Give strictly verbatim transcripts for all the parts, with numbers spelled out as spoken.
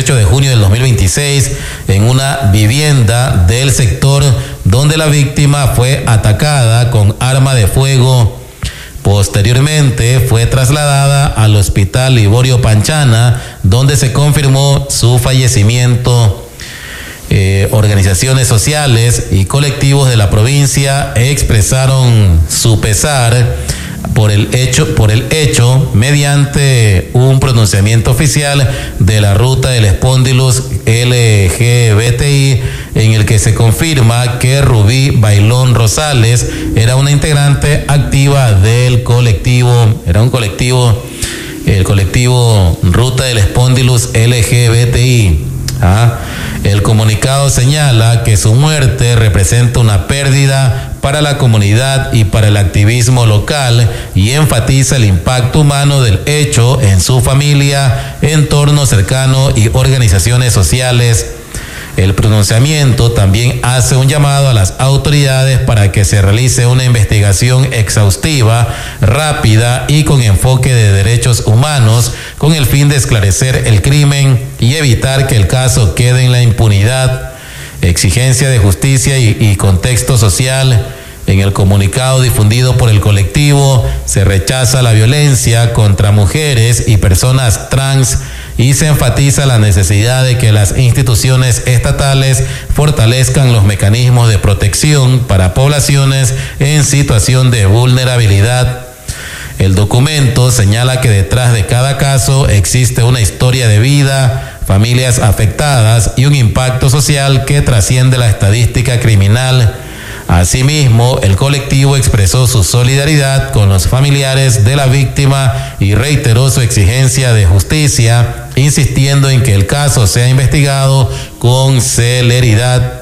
dieciocho de junio del dos mil veintiséis en una vivienda del sector donde la víctima fue atacada con arma de fuego. Posteriormente fue trasladada al Hospital Liborio Panchana, donde se confirmó su fallecimiento. Eh, organizaciones sociales y colectivos de la provincia expresaron su pesar por el hecho, por el hecho mediante un pronunciamiento oficial de la ruta del Espóndilus L G B T I, en el que se confirma que Rubí Bailón Rosales era una integrante activa del colectivo, era un colectivo, el colectivo Ruta del Espóndilus L G B T I. Ah, el comunicado señala que su muerte representa una pérdida para la comunidad y para el activismo local y enfatiza el impacto humano del hecho en su familia, entorno cercano y organizaciones sociales. El pronunciamiento también hace un llamado a las autoridades para que se realice una investigación exhaustiva, rápida y con enfoque de derechos humanos, con el fin de esclarecer el crimen y evitar que el caso quede en la impunidad. Exigencia de justicia y, y contexto social. En el comunicado difundido por el colectivo se rechaza la violencia contra mujeres y personas trans y se enfatiza la necesidad de que las instituciones estatales fortalezcan los mecanismos de protección para poblaciones en situación de vulnerabilidad. El documento señala que detrás de cada caso existe una historia de vida, familias afectadas y un impacto social que trasciende la estadística criminal. Asimismo, el colectivo expresó su solidaridad con los familiares de la víctima y reiteró su exigencia de justicia, insistiendo en que el caso sea investigado con celeridad.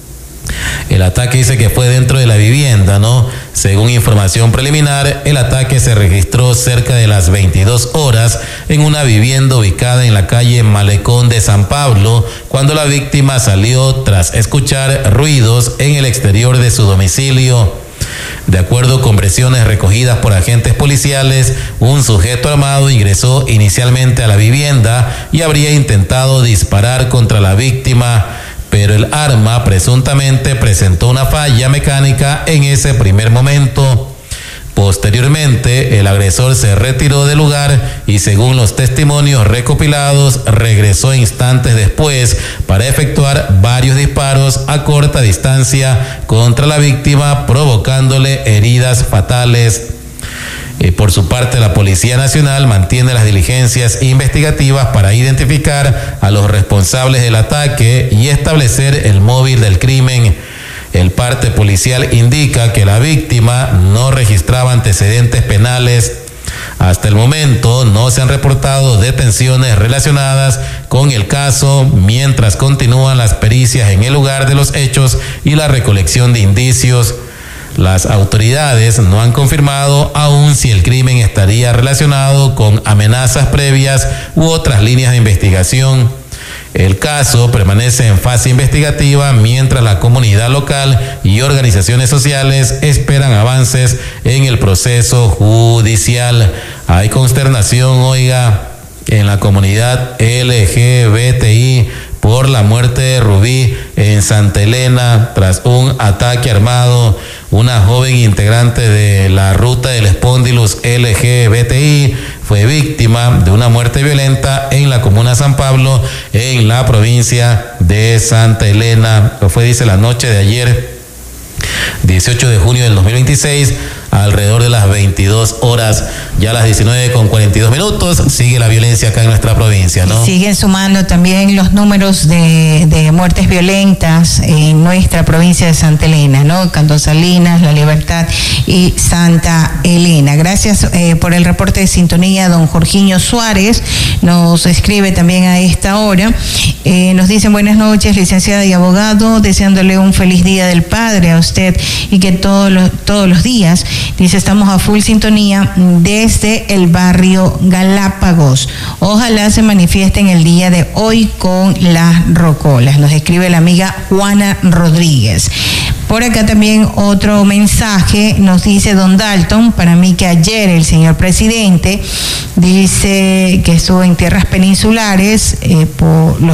El ataque dice que fue dentro de la vivienda, ¿no? Según información preliminar, el ataque se registró cerca de las veintidós horas en una vivienda ubicada en la calle Malecón de San Pablo, cuando la víctima salió tras escuchar ruidos en el exterior de su domicilio. De acuerdo con versiones recogidas por agentes policiales, un sujeto armado ingresó inicialmente a la vivienda y habría intentado disparar contra la víctima, pero el arma presuntamente presentó una falla mecánica en ese primer momento. Posteriormente, el agresor se retiró del lugar y, según los testimonios recopilados, regresó instantes después para efectuar varios disparos a corta distancia contra la víctima, provocándole heridas fatales. Eh, por su parte, la Policía Nacional mantiene las diligencias investigativas para identificar a los responsables del ataque y establecer el móvil del crimen. El parte policial indica que la víctima no registraba antecedentes penales. Hasta el momento no se han reportado detenciones relacionadas con el caso, mientras continúan las pericias en el lugar de los hechos y la recolección de indicios. Las autoridades no han confirmado aún si el crimen estaría relacionado con amenazas previas u otras líneas de investigación. El caso permanece en fase investigativa mientras la comunidad local y organizaciones sociales esperan avances en el proceso judicial. Hay consternación, oiga, en la comunidad L G B T I por la muerte de Rubí en Santa Elena tras un ataque armado. Una joven integrante de la ruta del Espóndilus L G B T I fue víctima de una muerte violenta en la comuna San Pablo, en la provincia de Santa Elena. Lo fue, dice, la noche de ayer, dieciocho de junio del dos mil veintiséis, alrededor de las veintidós horas, ya a las diecinueve con cuarenta y dos minutos, sigue la violencia acá en nuestra provincia, ¿no? Y siguen sumando también los números de, de muertes violentas en nuestra provincia de Santa Elena, ¿no? Cantón Salinas, La Libertad y Santa Elena. Gracias eh, por el reporte de sintonía, don Jorginho Suárez. Nos escribe también a esta hora. Eh, nos dicen: buenas noches, licenciada y abogado, deseándole un feliz Día del Padre a usted y que todos los, todos los días, dice, estamos a full sintonía desde el barrio Galápagos. Ojalá se manifiesten el día de hoy con las rocolas. Nos escribe la amiga Juana Rodríguez. Por acá también otro mensaje nos dice don Dalton: para mí que ayer el señor presidente dice que estuvo en tierras peninsulares eh, por los